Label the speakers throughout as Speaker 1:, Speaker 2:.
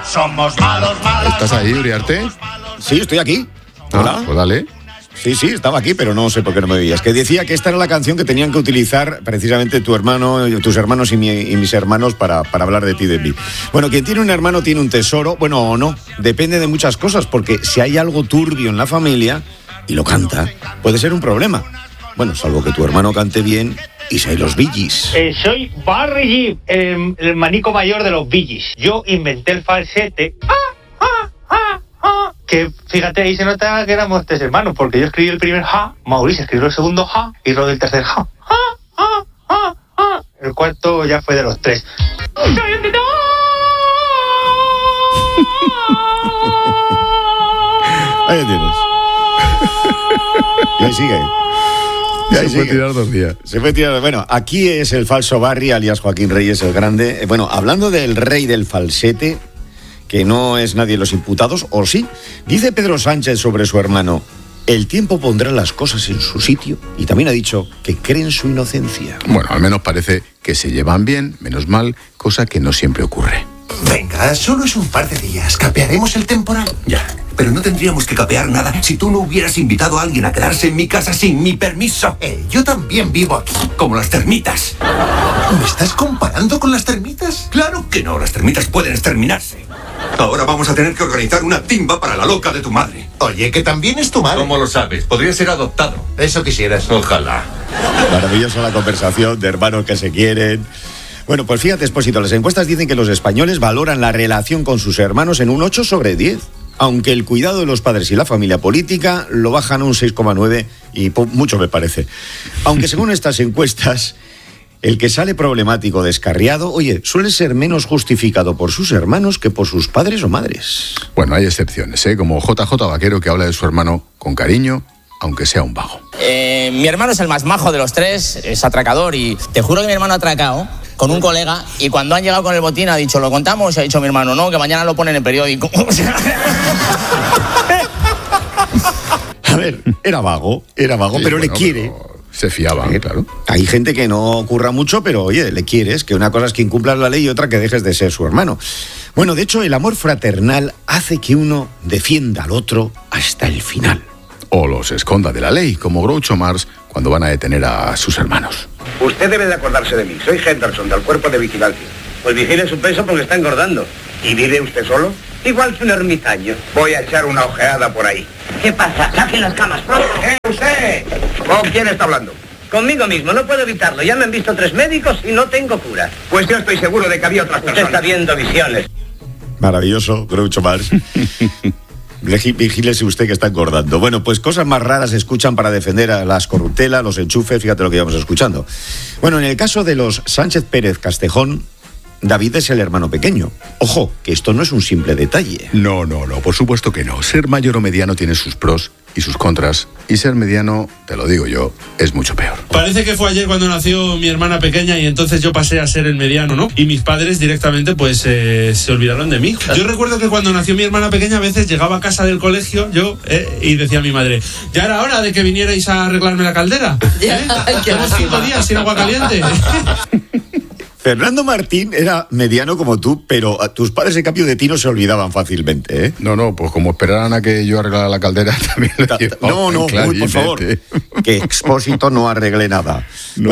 Speaker 1: somos malos, malas.
Speaker 2: ¿Estás ahí, Uriarte?
Speaker 3: Sí, estoy aquí. Hola.
Speaker 2: Pues dale.
Speaker 3: Sí, estaba aquí, pero no sé por qué no me veías. Que decía que esta era la canción que tenían que utilizar precisamente tu hermano, tus hermanos y mis hermanos para hablar de ti y de mí. Bueno, quien tiene un hermano tiene un tesoro, bueno o no, depende de muchas cosas, porque si hay algo turbio en la familia y lo canta, puede ser un problema. Bueno, salvo que tu hermano cante bien y seáis los Bee Gees.
Speaker 4: Soy Barry Gibb, el manico mayor de los Bee Gees. Yo inventé el falsete. Que fíjate, ahí se nota que éramos tres hermanos, porque yo escribí el primer ja, Mauricio escribió el segundo ja y Rod el tercer ja. El cuarto ya fue de los tres.
Speaker 3: Ahí tienes. Y ahí sigue.
Speaker 2: Se puede tirar 2 días.
Speaker 3: Se puede tirar. Bueno, aquí es el falso Barry, alias Joaquín Reyes el Grande. Bueno, hablando del rey del falsete, que no es nadie de los imputados, ¿o sí? Dice Pedro Sánchez sobre su hermano: el tiempo pondrá las cosas en su sitio, y también ha dicho que cree en su inocencia.
Speaker 2: Bueno, al menos parece que se llevan bien, menos mal, cosa que no siempre ocurre.
Speaker 1: Venga, solo es un par de días. Capearemos el temporal.
Speaker 5: Ya, pero no tendríamos que capear nada si tú no hubieras invitado a alguien a quedarse en mi casa sin mi permiso.
Speaker 1: Yo también vivo aquí.
Speaker 5: Como las termitas.
Speaker 1: ¿Me estás comparando con las termitas?
Speaker 5: Claro que no, las termitas pueden exterminarse. Ahora vamos a tener que organizar una timba para la loca de tu madre.
Speaker 1: Oye, que también es tu madre.
Speaker 5: ¿Cómo lo sabes? Podría ser adoptado.
Speaker 1: Eso quisieras.
Speaker 5: Ojalá.
Speaker 3: Maravillosa la conversación de hermanos que se quieren. Bueno, pues fíjate, Expósito, las encuestas dicen que los españoles valoran la relación con sus hermanos en un 8 sobre 10. Aunque el cuidado de los padres y la familia política lo bajan a un 6,9 y mucho me parece. Aunque según estas encuestas, el que sale problemático, descarriado, oye, suele ser menos justificado por sus hermanos que por sus padres o madres.
Speaker 2: Bueno, hay excepciones, como JJ Vaquero, que habla de su hermano con cariño, aunque sea un vago.
Speaker 6: Mi hermano es el más majo de los tres, es atracador, y te juro que mi hermano ha atracado con un colega, y cuando han llegado con el botín ha dicho: ¿lo contamos? Y ha dicho mi hermano: no, que mañana lo ponen en el periódico.
Speaker 3: A ver, era vago, sí, pero bueno, le quiere.
Speaker 2: Pero se fiaban, claro.
Speaker 3: Hay gente que no ocurra mucho, pero oye, le quieres, que una cosa es que incumplas la ley y otra que dejes de ser su hermano. Bueno, de hecho, el amor fraternal hace que uno defienda al otro hasta el final.
Speaker 2: O los esconda de la ley, como Groucho Marx cuando van a detener a sus hermanos.
Speaker 7: Usted debe de acordarse de mí. Soy Henderson, del cuerpo de vigilancia. Pues vigile su peso porque está engordando. ¿Y vive usted solo? Igual que un ermitaño. Voy a echar una ojeada por ahí.
Speaker 8: ¿Qué pasa? ¡Saquen las camas pronto!
Speaker 7: ¡Usted! ¿Con quién está hablando?
Speaker 8: Conmigo mismo, no puedo evitarlo. Ya me han visto 3 médicos y no tengo cura.
Speaker 7: Pues yo estoy seguro de que había otras personas.
Speaker 8: Usted está viendo visiones.
Speaker 3: Maravilloso, Groucho Marx. Vigílese usted que está engordando. Bueno, pues cosas más raras se escuchan para defender a las corruptelas, los enchufes, fíjate lo que íbamos escuchando. Bueno, en el caso de los Sánchez Pérez Castejón, David es el hermano pequeño. Ojo, que esto no es un simple detalle.
Speaker 2: No, por supuesto que no. Ser mayor o mediano tiene sus pros y sus contras, y ser mediano, te lo digo yo, es mucho peor.
Speaker 9: Parece que fue ayer cuando nació mi hermana pequeña y entonces yo pasé a ser el mediano, ¿no? Y mis padres directamente pues se olvidaron de mí. Yo recuerdo que cuando nació mi hermana pequeña a veces llegaba a casa del colegio y decía a mi madre: ya era hora de que vinierais a arreglarme la caldera. Llevamos 5 días sin agua caliente.
Speaker 3: Fernando Martín era mediano como tú, pero tus padres en cambio de ti no se olvidaban fácilmente, ¿eh?
Speaker 2: No, pues como esperaran a que yo arreglara la caldera también lo
Speaker 3: No, uy, por favor, que Expósito no arregle nada.
Speaker 2: No.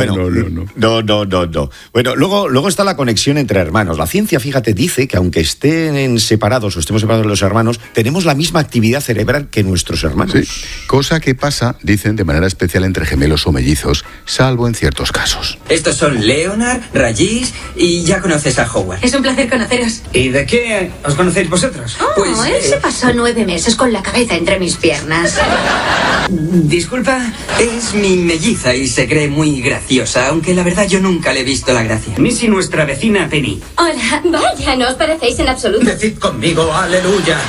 Speaker 3: Bueno, luego está la conexión entre hermanos. La ciencia, fíjate, dice que aunque estén separados o estemos separados de los hermanos, tenemos la misma actividad cerebral que nuestros hermanos.
Speaker 2: Sí, cosa que pasa, dicen, de manera especial entre gemelos o mellizos, salvo en ciertos casos.
Speaker 10: Estos son Leonard, Rajiv y ya conoces a Howard.
Speaker 11: Es un placer conoceros.
Speaker 10: ¿Y de qué os conocéis vosotros?
Speaker 11: Él se pasó 9 meses con la cabeza entre mis piernas.
Speaker 10: Disculpa, es mi melliza y se cree muy graciosa, aunque la verdad yo nunca le he visto la gracia.
Speaker 12: Missy, nuestra vecina Penny.
Speaker 11: Hola, vaya, no os parecéis en absoluto.
Speaker 10: Decid conmigo, aleluya.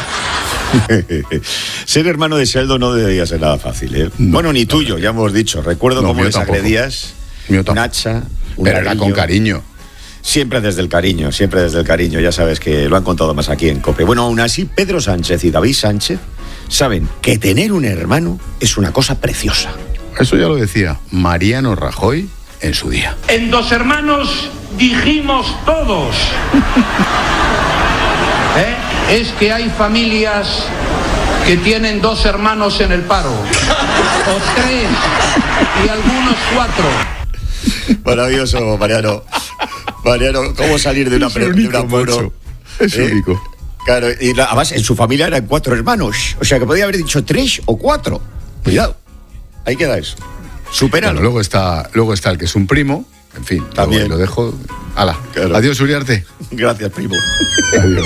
Speaker 3: Ser hermano de Sheldon no debería ser nada fácil, ¿eh? Bueno, ni tuyo, ya hemos dicho. Recuerdo cómo les agredías. Nacha,
Speaker 2: pero era con cariño.
Speaker 3: Siempre desde el cariño, ya sabes que lo han contado más aquí en COPE. Bueno, aún así, Pedro Sánchez y David Sánchez saben que tener un hermano es una cosa preciosa.
Speaker 2: Eso ya lo decía Mariano Rajoy en su día.
Speaker 13: En Dos Hermanos dijimos todos. es que hay familias que tienen 2 hermanos en el paro, o 3, y algunos 4.
Speaker 3: Maravilloso, Mariano. Mariano, ¿cómo salir de una de un apuro?
Speaker 2: Es único.
Speaker 3: Claro, y además en su familia eran 4 hermanos. O sea que podía haber dicho 3 o 4. Cuidado. Ahí queda eso. Supéralo.
Speaker 2: Bueno, luego está el que es un primo. En fin, también lo dejo. ¡Hala! Claro. Adiós, Uriarte.
Speaker 3: Gracias, primo.
Speaker 2: Adiós.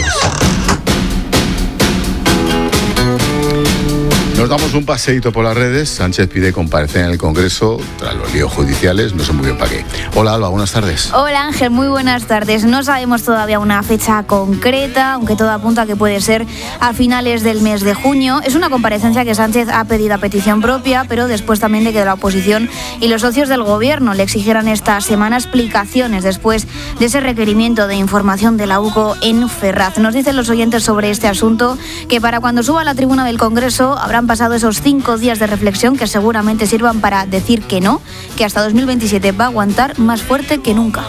Speaker 2: Nos damos un paseíto por las redes. Sánchez pide comparecer en el Congreso tras los líos judiciales. No sé muy bien para qué. Hola, Alba, buenas tardes.
Speaker 14: Hola, Ángel, muy buenas tardes. No sabemos todavía una fecha concreta, aunque todo apunta a que puede ser a finales del mes de junio. Es una comparecencia que Sánchez ha pedido a petición propia, pero después también de que la oposición y los socios del gobierno le exigieran esta semana explicaciones después de ese requerimiento de información de la UCO en Ferraz. Nos dicen los oyentes sobre este asunto que para cuando suba a la tribuna del Congreso habrán pasado esos 5 días de reflexión que seguramente sirvan para decir que no, que hasta 2027 va a aguantar más fuerte que nunca.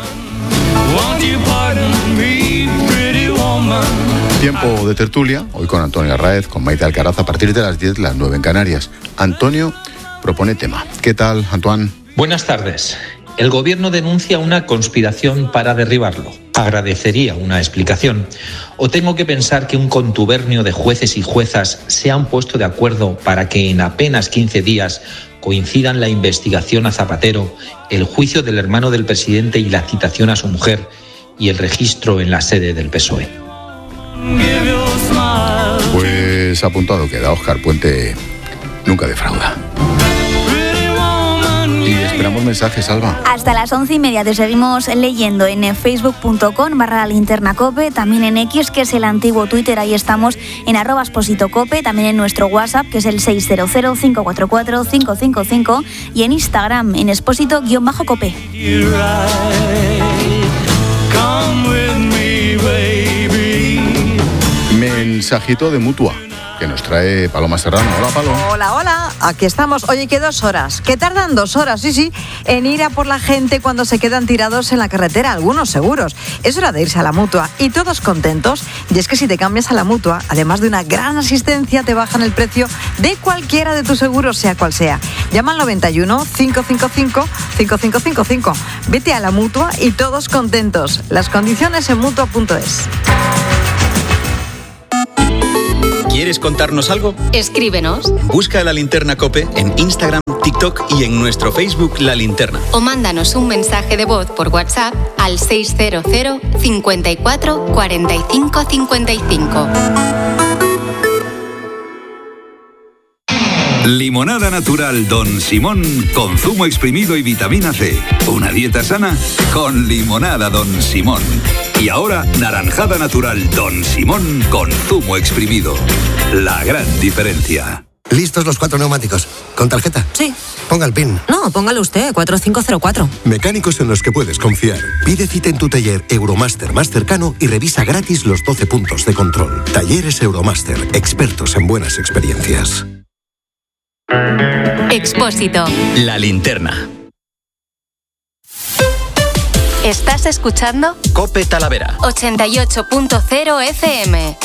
Speaker 2: Tiempo de tertulia, hoy con Antonio Arraez, con Maite Alcaraz, a partir de las 10, las 9 en Canarias. Antonio propone tema. ¿Qué tal, Antoine?
Speaker 15: Buenas tardes. El gobierno denuncia una conspiración para derribarlo. Agradecería una explicación. ¿O tengo que pensar que un contubernio de jueces y juezas se han puesto de acuerdo para que en apenas 15 días coincidan la investigación a Zapatero, el juicio del hermano del presidente y la citación a su mujer y el registro en la sede del PSOE?
Speaker 2: Pues apuntado queda. Óscar Puente nunca defrauda. Y esperamos mensajes, Alba.
Speaker 14: Hasta las 11:30 te seguimos leyendo en facebook.com/linternacope, también en X, que es el antiguo Twitter, ahí estamos en @expositocope, también en nuestro WhatsApp, que es el 600-544-555, y en Instagram, en expósito-cope.
Speaker 2: Mensajito de Mutua que nos trae Paloma Serrano. Hola, Paloma.
Speaker 16: Hola, hola, aquí estamos. Oye, que 2 horas, que tardan 2 horas, sí, en ir a por la gente cuando se quedan tirados en la carretera, algunos seguros. Es hora de irse a la Mutua y todos contentos. Y es que si te cambias a la Mutua, además de una gran asistencia, te bajan el precio de cualquiera de tus seguros, sea cual sea. Llama al 91 555 5555. Vete a la Mutua y todos contentos. Las condiciones en Mutua.es.
Speaker 17: ¿Quieres contarnos algo?
Speaker 18: Escríbenos.
Speaker 17: Busca La Linterna COPE en Instagram, TikTok y en nuestro Facebook La Linterna.
Speaker 18: O mándanos un mensaje de voz por WhatsApp al 600 54 45 55.
Speaker 19: Limonada natural Don Simón con zumo exprimido y vitamina C. Una dieta sana con limonada Don Simón. Y ahora naranjada natural Don Simón con zumo exprimido. La gran diferencia.
Speaker 20: ¿Listos los 4 neumáticos? ¿Con tarjeta?
Speaker 21: Sí.
Speaker 20: Ponga el PIN.
Speaker 21: No, póngalo usted, 4504.
Speaker 20: Mecánicos en los que puedes confiar. Pide cita en tu taller Euromaster más cercano y revisa gratis los 12 puntos de control. Talleres Euromaster, expertos en buenas experiencias.
Speaker 18: Expósito.
Speaker 17: La Linterna.
Speaker 18: ¿Estás escuchando?
Speaker 17: COPE Talavera.
Speaker 18: 88.0 FM.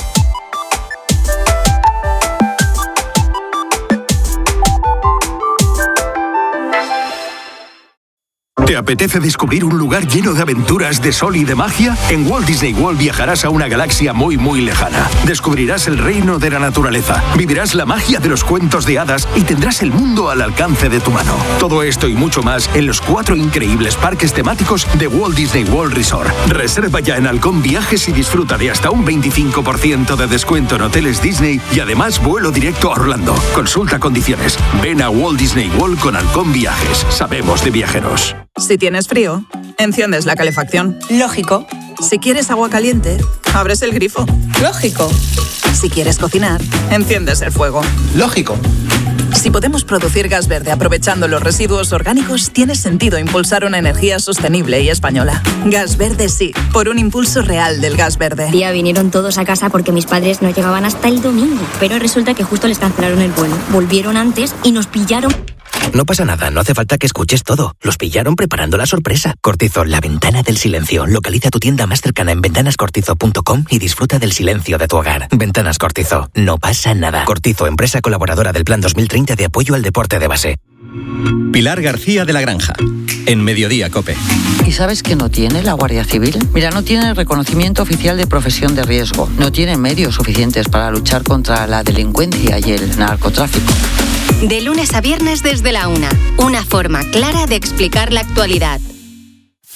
Speaker 22: ¿Te apetece descubrir un lugar lleno de aventuras, de sol y de magia? En Walt Disney World viajarás a una galaxia muy, muy lejana. Descubrirás el reino de la naturaleza, vivirás la magia de los cuentos de hadas y tendrás el mundo al alcance de tu mano. Todo esto y mucho más en los 4 increíbles parques temáticos de Walt Disney World Resort. Reserva ya en Halcón Viajes y disfruta de hasta un 25% de descuento en hoteles Disney y además vuelo directo a Orlando. Consulta condiciones. Ven a Walt Disney World con Halcón Viajes. Sabemos de viajeros.
Speaker 23: Si tienes frío, enciendes la calefacción.
Speaker 21: Lógico.
Speaker 23: Si quieres agua caliente, abres el grifo.
Speaker 21: Lógico.
Speaker 23: Si quieres cocinar, enciendes el fuego.
Speaker 21: Lógico.
Speaker 23: Si podemos producir gas verde aprovechando los residuos orgánicos, tiene sentido impulsar una energía sostenible y española. Gas verde sí, por un impulso real del gas verde.
Speaker 24: Tía, vinieron todos a casa porque mis padres no llegaban hasta el domingo, pero resulta que justo les cancelaron el vuelo. Volvieron antes y nos pillaron.
Speaker 1: No pasa nada, no hace falta que escuches todo. Los pillaron preparando la sorpresa. Cortizo, la ventana del silencio. Localiza tu tienda más cercana en ventanascortizo.com y disfruta del silencio de tu hogar. Ventanas Cortizo, no pasa nada. Cortizo, empresa colaboradora del Plan 2030 de apoyo al deporte de base.
Speaker 4: Pilar García de la Granja, en Mediodía COPE.
Speaker 5: ¿Y sabes qué no tiene la Guardia Civil? Mira, no tiene el reconocimiento oficial de profesión de riesgo. No tiene medios suficientes para luchar contra la delincuencia y el narcotráfico.
Speaker 18: De lunes a viernes desde la 1. Una forma clara de explicar la actualidad.